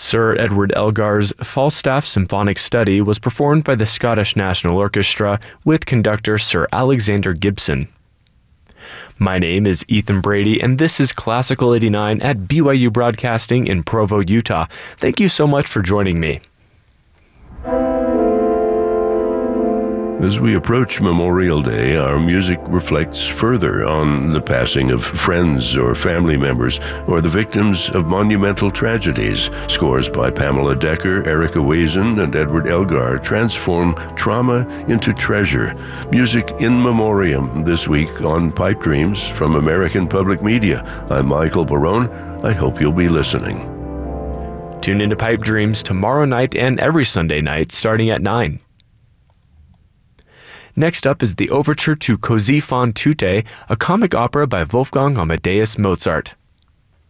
Sir Edward Elgar's Falstaff Symphonic Study was performed by the Scottish National Orchestra with conductor Sir Alexander Gibson. My name is Ethan Brady, and this is Classical 89 at BYU Broadcasting in Provo, Utah. Thank you so much for joining me. As we approach Memorial Day, our music reflects further on the passing of friends or family members or the victims of monumental tragedies. Scores by Pamela Decker, Erica Wazen, and Edward Elgar transform trauma into treasure. Music in memoriam this week on Pipe Dreams from American Public Media. I'm Michael Barone. I hope you'll be listening. Tune into Pipe Dreams tomorrow night and every Sunday night starting at 9. Next up is the overture to Così fan tutte, a comic opera by Wolfgang Amadeus Mozart.